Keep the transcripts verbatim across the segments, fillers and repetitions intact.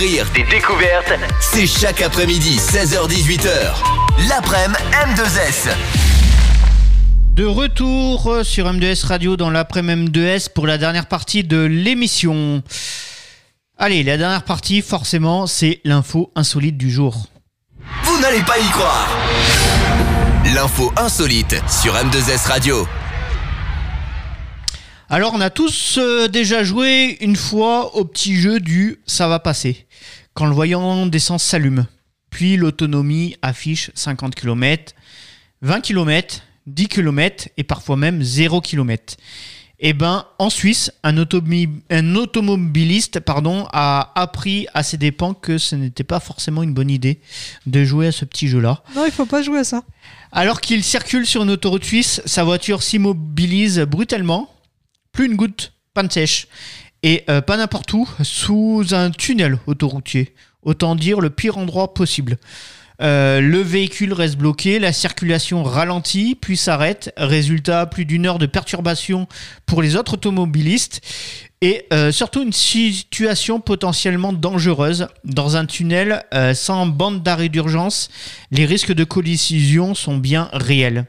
Rire, des découvertes, c'est chaque après-midi, seize heures dix-huit heures. L'après-midi M deux S. De retour sur M deux S Radio dans l'après-midi M deux S pour la dernière partie de l'émission. Allez, la dernière partie, forcément, c'est l'info insolite du jour. Vous n'allez pas y croire. L'info insolite sur M deux S Radio. Alors, on a tous euh, déjà joué une fois au petit jeu du « ça va passer » quand le voyant d'essence s'allume. Puis l'autonomie affiche cinquante kilomètres, vingt kilomètres, dix kilomètres et parfois même zéro kilomètre. Et ben, en Suisse, un, automi- un automobiliste pardon, a appris à ses dépens que ce n'était pas forcément une bonne idée de jouer à ce petit jeu-là. Non, il faut pas jouer à ça. Alors qu'il circule sur une autoroute suisse, sa voiture s'immobilise brutalement. Plus une goutte, panne sèche. Et euh, pas n'importe où, sous un tunnel autoroutier. Autant dire le pire endroit possible. Euh, le véhicule reste bloqué, la circulation ralentit, puis s'arrête. Résultat, plus d'une heure de perturbation pour les autres automobilistes. Et euh, surtout une situation potentiellement dangereuse. Dans un tunnel euh, sans bande d'arrêt d'urgence, les risques de collision sont bien réels.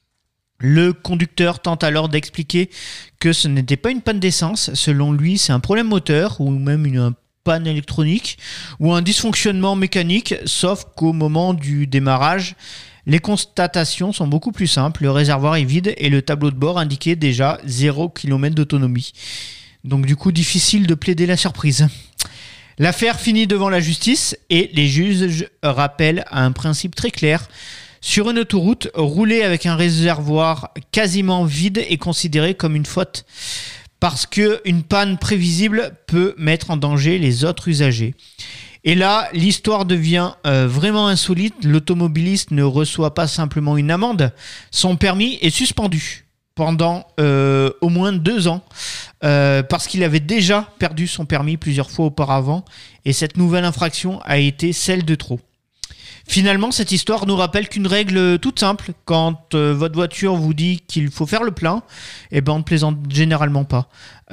Le conducteur tente alors d'expliquer que ce n'était pas une panne d'essence. Selon lui, c'est un problème moteur ou même une panne électronique ou un dysfonctionnement mécanique, sauf qu'au moment du démarrage, les constatations sont beaucoup plus simples. Le réservoir est vide et le tableau de bord indiquait déjà zéro kilomètre d'autonomie. Donc du coup, difficile de plaider la surprise. L'affaire finit devant la justice et les juges rappellent un principe très clair. Sur une autoroute, rouler avec un réservoir quasiment vide est considéré comme une faute parce qu'une panne prévisible peut mettre en danger les autres usagers. Et là, l'histoire devient euh, vraiment insolite. L'automobiliste ne reçoit pas simplement une amende, son permis est suspendu pendant euh, au moins deux ans euh, parce qu'il avait déjà perdu son permis plusieurs fois auparavant et cette nouvelle infraction a été celle de trop. Finalement, cette histoire nous rappelle qu'une règle toute simple, quand euh, votre voiture vous dit qu'il faut faire le plein, eh ben on ne plaisante généralement pas.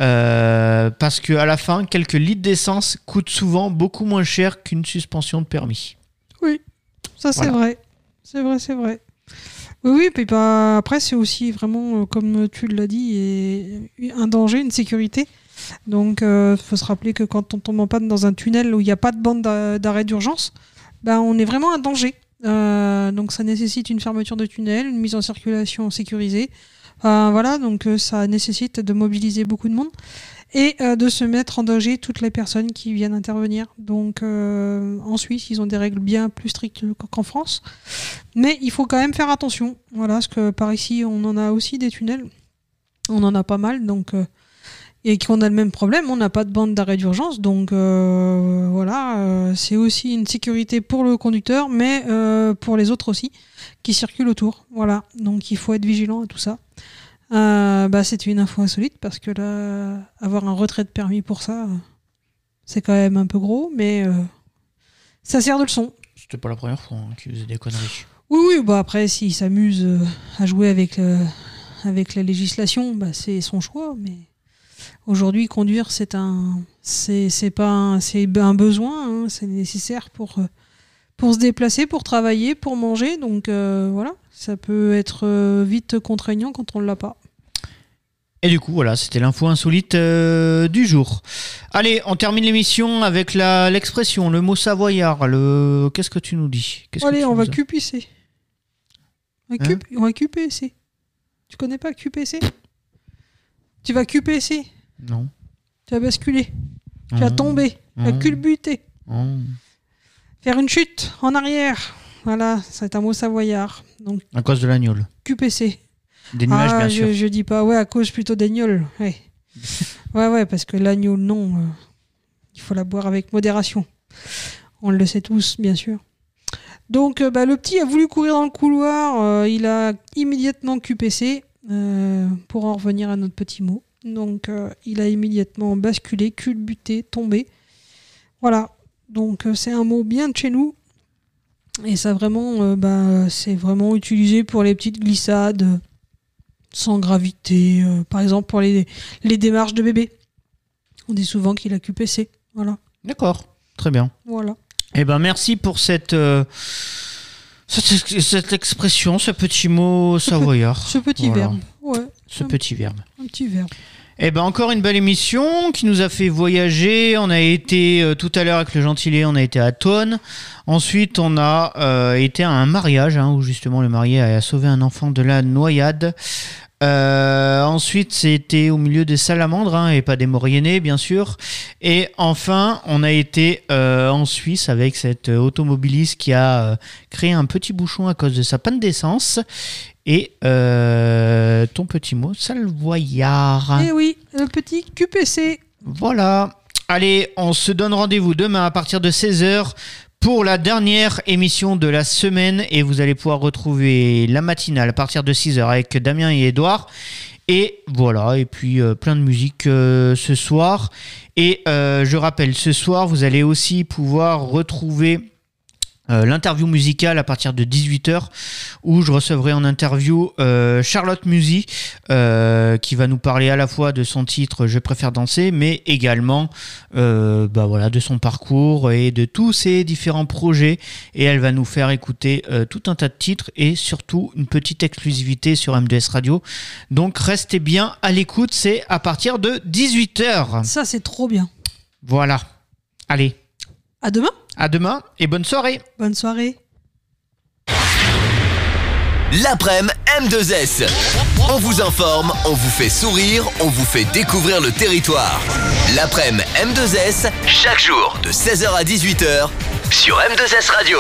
Euh, parce qu'à la fin, quelques litres d'essence coûtent souvent beaucoup moins cher qu'une suspension de permis. Oui, ça c'est Voilà. vrai. C'est vrai, c'est vrai. Oui, oui, puis bah, après c'est aussi vraiment, euh, comme tu l'as dit, et un danger, une sécurité. Donc il euh, faut se rappeler que quand on tombe en panne dans un tunnel où il n'y a pas de bande d'a- d'arrêt d'urgence, ben, on est vraiment en danger. Euh, donc ça nécessite une fermeture de tunnel, une mise en circulation sécurisée. Euh, voilà, donc euh, ça nécessite de mobiliser beaucoup de monde et euh, de se mettre en danger toutes les personnes qui viennent intervenir. Donc euh, en Suisse, ils ont des règles bien plus strictes qu'en France. Mais il faut quand même faire attention. Voilà, parce que par ici, on en a aussi des tunnels. On en a pas mal, donc... Euh, et qu'on a le même problème, on n'a pas de bande d'arrêt d'urgence, donc euh, voilà, euh, c'est aussi une sécurité pour le conducteur, mais euh, pour les autres aussi, qui circulent autour. Voilà, donc il faut être vigilant à tout ça. Euh, bah, c'est une info insolite, parce que là, avoir un retrait de permis pour ça, euh, c'est quand même un peu gros, mais euh, ça sert de leçon. C'était pas la première fois hein, qu'il faisait des conneries. Oui, oui, bah après, s'il s'amuse euh, à jouer avec, euh, avec la législation, bah, c'est son choix, mais... Aujourd'hui, conduire, c'est un, c'est, c'est pas un, c'est un besoin, hein, c'est nécessaire pour, pour se déplacer, pour travailler, pour manger. Donc euh, voilà, ça peut être vite contraignant quand on ne l'a pas. Et du coup, voilà, c'était l'info insolite euh, du jour. Allez, on termine l'émission avec la, l'expression, le mot savoyard. Le... Qu'est-ce que tu nous dis? Qu'est-ce Allez, que tu on nous va as... Q P C. On va, Hein Q... on va Q P C. Tu connais pas Q P C? Tu vas Q P C. Non. Tu vas basculer. Tu Mmh. vas tomber. Tu vas Mmh. culbuter. Mmh. Faire une chute en arrière. Voilà, c'est un mot savoyard. Donc À cause de l'agnole. Q P C. Des nuages, ah, bien je, sûr. je dis pas, ouais, à cause plutôt d'agnole. Ouais. ouais, ouais, parce que l'agneau, non, euh, il faut la boire avec modération. On le sait tous, bien sûr. Donc, euh, bah, le petit a voulu courir dans le couloir, euh, il a immédiatement Q P C, euh, pour en revenir à notre petit mot. Donc, euh, il a immédiatement basculé, culbuté, tombé. Voilà. Donc, euh, c'est un mot bien de chez nous. Et ça, vraiment, euh, bah, c'est vraiment utilisé pour les petites glissades euh, sans gravité. Euh, par exemple, pour les, les démarches de bébé. On dit souvent qu'il a Q P C. Voilà. D'accord. Très bien. Voilà. Eh ben, merci pour cette, euh, cette, cette expression, ce petit mot Ce savoyard. Ce petit Voilà. verbe. Ouais. Ce un, petit verbe. un petit verbe. Eh ben, encore une belle émission qui nous a fait voyager. On a été euh, tout à l'heure avec le Gentilé, on a été à Thônes. Ensuite, on a euh, été à un mariage hein, où justement le marié a sauvé un enfant de la noyade. Euh, ensuite, c'était au milieu des salamandres hein, et pas des Mauriennais, bien sûr. Et enfin, on a été euh, en Suisse avec cet automobiliste qui a euh, créé un petit bouchon à cause de sa panne d'essence. Et euh, ton petit mot, savoyard. Eh oui, le petit Q P C. Voilà. Allez, on se donne rendez-vous demain à partir de seize heures pour la dernière émission de la semaine. Et vous allez pouvoir retrouver la matinale à partir de six heures avec Damien et Edouard. Et voilà, et puis euh, plein de musique euh, ce soir. Et euh, je rappelle, ce soir, vous allez aussi pouvoir retrouver Euh, l'interview musicale à partir de dix-huit heures où je recevrai en interview euh, Charlotte Musi euh, qui va nous parler à la fois de son titre Je préfère danser mais également euh, bah voilà, de son parcours et de tous ses différents projets et elle va nous faire écouter euh, tout un tas de titres et surtout une petite exclusivité sur M deux S Radio, donc restez bien à l'écoute, c'est à partir de dix-huit heures. Ça c'est trop bien. Voilà, allez, À demain. à demain et bonne soirée. Bonne soirée. L'après-midi M deux S. On vous informe, on vous fait sourire, on vous fait découvrir le territoire. L'après-midi M deux S, chaque jour de seize heures à dix-huit heures sur M deux S Radio.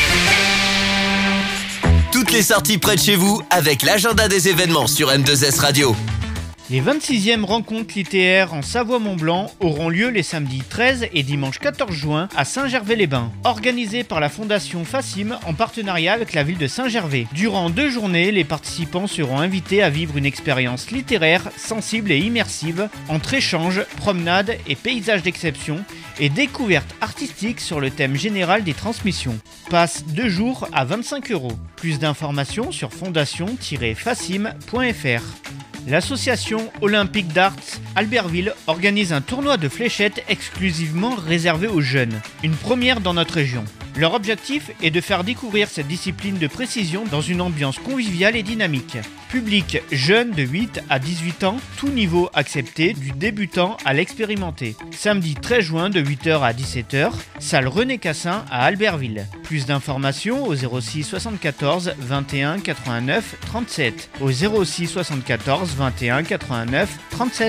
Toutes les sorties près de chez vous avec l'agenda des événements sur M deux S Radio. Les vingt-sixièmes rencontres littéraires en Savoie-Mont-Blanc auront lieu les samedis treize et dimanche quatorze juin à Saint-Gervais-les-Bains, organisées par la Fondation Facim en partenariat avec la ville de Saint-Gervais. Durant deux journées, les participants seront invités à vivre une expérience littéraire sensible et immersive entre échanges, promenades et paysages d'exception et découvertes artistiques sur le thème général des transmissions. Passe deux jours à vingt-cinq euros. Plus d'informations sur fondation tiret facim point f r. L'association olympique d'Arts Albertville organise un tournoi de fléchettes exclusivement réservé aux jeunes, une première dans notre région. Leur objectif est de faire découvrir cette discipline de précision dans une ambiance conviviale et dynamique. Public jeune de huit à dix-huit ans, tout niveau accepté, du débutant à l'expérimenté. Samedi treize juin de huit heures à dix-sept heures, salle René Cassin à Albertville. Plus d'informations au zéro six soixante-quatorze vingt et un quatre-vingt-neuf trente-sept. Au zéro six soixante-quatorze vingt et un quatre-vingt-neuf trente-sept.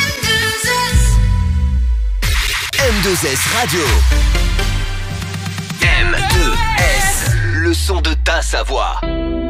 M deux S Radio. M deux S, le son de ta Savoie.